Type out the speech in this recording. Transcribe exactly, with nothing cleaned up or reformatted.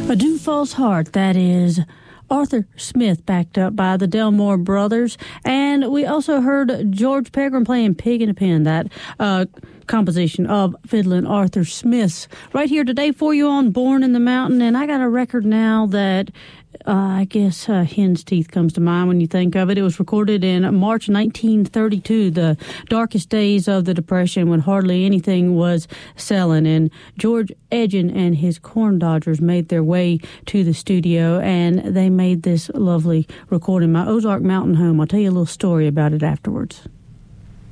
A Do False Heart, that is Arthur Smith, backed up by the Delmore Brothers. And we also heard George Pegram playing Pig in a Pen, that uh, composition of Fiddlin' Arthur Smith's. Right here today for you on Born in the Mountain. And I got a record now that uh, I guess uh, Hen's Teeth comes to mind when you think of it. It was recorded in March nineteen thirty-two, the darkest days of the Depression, when hardly anything was selling. And George Edgin and his Corn Dodgers made their way to the studio, and they made this lovely recording, My Ozark Mountain Home. I'll tell you a little story about it afterwards.